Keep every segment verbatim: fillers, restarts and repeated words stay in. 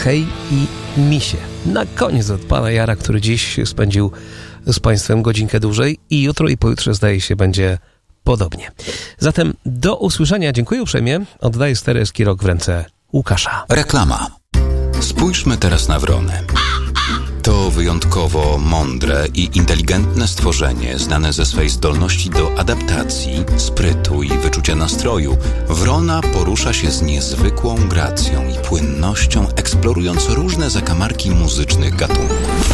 hej i misie. Na koniec od pana Jara, który dziś spędził z państwem godzinkę dłużej i jutro i pojutrze zdaje się będzie podobnie. Zatem do usłyszenia. Dziękuję uprzejmie. Oddaję steryjski rok w ręce Łukasza. Reklama. Spójrzmy teraz na wronę. To wyjątkowo mądre i inteligentne stworzenie, znane ze swej zdolności do adaptacji, sprytu i wyczucia nastroju. Wrona porusza się z niezwykłą gracją i płynnością, eksplorując różne zakamarki muzycznych gatunków.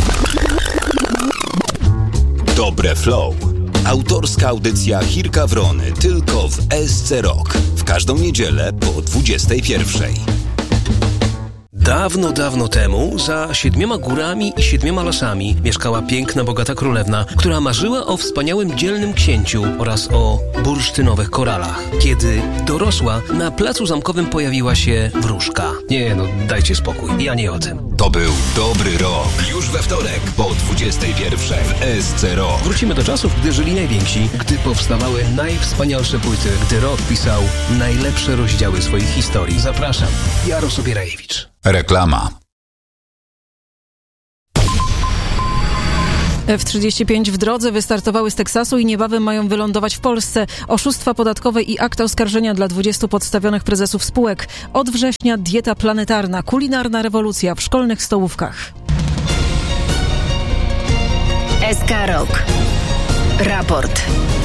Dobre flow. Autorska audycja Chirka Wrony tylko w S C Rock. W każdą niedzielę po dwudziestej pierwszej. Dawno, dawno temu, za siedmioma górami i siedmioma lasami mieszkała piękna, bogata królewna, która marzyła o wspaniałym, dzielnym księciu oraz o bursztynowych koralach. Kiedy dorosła, na placu zamkowym pojawiła się wróżka. Nie no, dajcie spokój, ja nie o tym. To był dobry rok. Już we wtorek po dwudziestej pierwszej w S C Rock. Wrócimy do czasów, gdy żyli najwięksi, gdy powstawały najwspanialsze płyty, gdy rock pisał najlepsze rozdziały swoich historii. Zapraszam, Jaros Obierajewicz. Reklama. F trzydzieści pięć w drodze, wystartowały z Teksasu i niebawem mają wylądować w Polsce. Oszustwa podatkowe i akt oskarżenia dla dwudziestu podstawionych prezesów spółek. Od września dieta planetarna, kulinarna rewolucja w szkolnych stołówkach. S K Rock. Raport.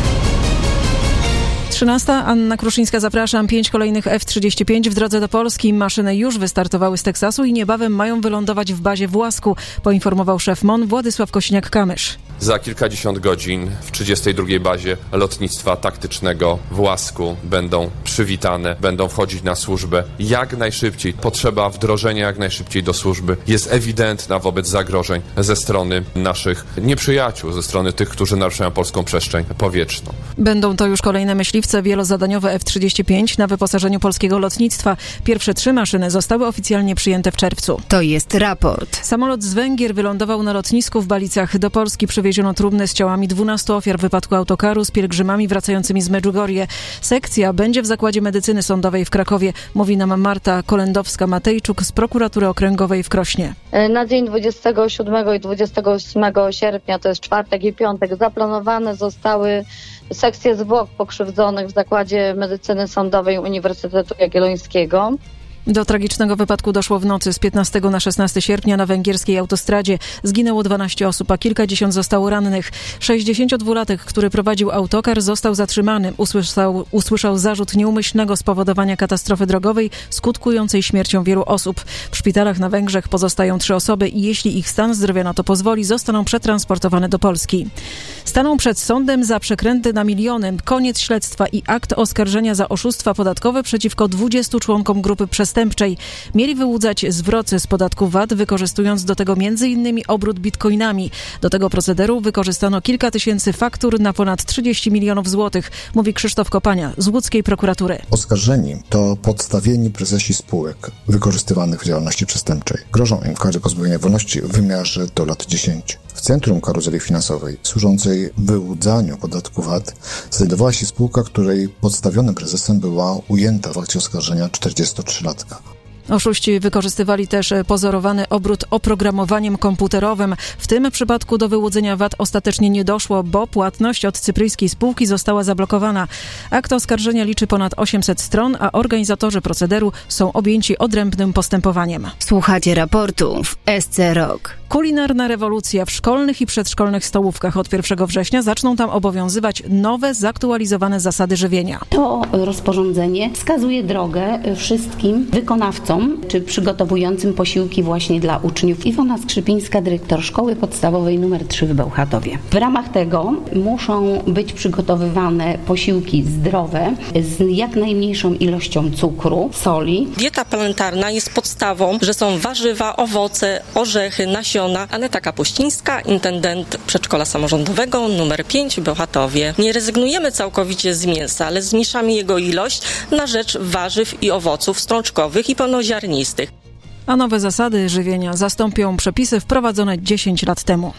trzynasta. Anna Kruszyńska, zapraszam. Pięć kolejnych F trzydzieści pięć w drodze do Polski. Maszyny już wystartowały z Teksasu i niebawem mają wylądować w bazie w Łasku, poinformował szef M O N Władysław Kosiniak-Kamysz. Za kilkadziesiąt godzin w trzydziestej drugiej bazie lotnictwa taktycznego w Łasku będą przywitane, będą wchodzić na służbę jak najszybciej. Potrzeba wdrożenia jak najszybciej do służby jest ewidentna wobec zagrożeń ze strony naszych nieprzyjaciół, ze strony tych, którzy naruszają polską przestrzeń powietrzną. Będą to już kolejne myśliwce wielozadaniowe F trzydzieści pięć na wyposażeniu polskiego lotnictwa. Pierwsze trzy maszyny zostały oficjalnie przyjęte w czerwcu. To jest raport. Samolot z Węgier wylądował na lotnisku w Balicach. Do Polski przywieziono trumny z ciałami dwunastu ofiar wypadku autokaru z pielgrzymami wracającymi z Medjugorje. Sekcja będzie w Zakładzie Medycyny Sądowej w Krakowie, mówi nam Marta Kolendowska-Matejczuk z Prokuratury Okręgowej w Krośnie. Na dzień dwudziestego siódmego i dwudziestego ósmego sierpnia, to jest czwartek i piątek, zaplanowane zostały sekcje zwłok pokrzywdzonych w Zakładzie Medycyny Sądowej Uniwersytetu Jagiellońskiego. Do tragicznego wypadku doszło w nocy z piętnastego na szesnastego sierpnia na węgierskiej autostradzie. Zginęło dwanaście osób, a kilkadziesiąt zostało rannych. sześćdziesięciodwulatek, który prowadził autokar, został zatrzymany. Usłyszał, usłyszał zarzut nieumyślnego spowodowania katastrofy drogowej skutkującej śmiercią wielu osób. W szpitalach na Węgrzech pozostają trzy osoby i jeśli ich stan zdrowia na to pozwoli, zostaną przetransportowane do Polski. Staną przed sądem za przekręty na miliony. Koniec śledztwa i akt oskarżenia za oszustwa podatkowe przeciwko dwudziestu członkom grupy przestępczej. Mieli wyłudzać zwroty z podatku V A T, wykorzystując do tego między innymi obrót bitcoinami. Do tego procederu wykorzystano kilka tysięcy faktur na ponad trzydzieści milionów złotych, mówi Krzysztof Kopania z łódzkiej prokuratury. Oskarżeni to podstawieni prezesi spółek wykorzystywanych w działalności przestępczej. Grożą im kary pozbawienia wolności w wymiarze do lat dziesięciu. W centrum karuzeli finansowej służącej wyłudzaniu podatku V A T znajdowała się spółka, której podstawionym prezesem była ujęta w akcie oskarżenia czterdziestotrzylatka. Oszuści wykorzystywali też pozorowany obrót oprogramowaniem komputerowym. W tym przypadku do wyłudzenia V A T ostatecznie nie doszło, bo płatność od cypryjskiej spółki została zablokowana. Akt oskarżenia liczy ponad osiemset stron, a organizatorzy procederu są objęci odrębnym postępowaniem. Słuchacie raportu w S C Rock. Kulinarna rewolucja w szkolnych i przedszkolnych stołówkach. Od pierwszego września zaczną tam obowiązywać nowe, zaktualizowane zasady żywienia. To rozporządzenie wskazuje drogę wszystkim wykonawcom czy przygotowującym posiłki właśnie dla uczniów. Iwona Skrzypińska, dyrektor szkoły podstawowej numer trzy w Bełchatowie. W ramach tego muszą być przygotowywane posiłki zdrowe z jak najmniejszą ilością cukru, soli. Dieta planetarna jest podstawą, że są warzywa, owoce, orzechy, nasiona. Aneta Kapuścińska, intendent przedszkola samorządowego numer pięć w Bełchatowie. Nie rezygnujemy całkowicie z mięsa, ale zmniejszamy jego ilość na rzecz warzyw i owoców strączkowych i pełnoziarnistych. A nowe zasady żywienia zastąpią przepisy wprowadzone dziesięć lat temu.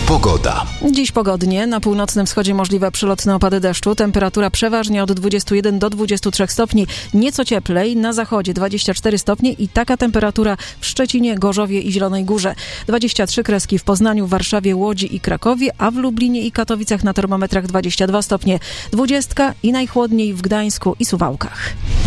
Pogoda. Dziś pogodnie, na północnym wschodzie możliwe przelotne opady deszczu, temperatura przeważnie od dwudziestu jeden do dwudziestu trzech stopni, nieco cieplej, na zachodzie dwadzieścia cztery stopnie i taka temperatura w Szczecinie, Gorzowie i Zielonej Górze. dwadzieścia trzy kreski w Poznaniu, Warszawie, Łodzi i Krakowie, a w Lublinie i Katowicach na termometrach dwadzieścia dwa stopnie, dwadzieścia i najchłodniej w Gdańsku i Suwałkach.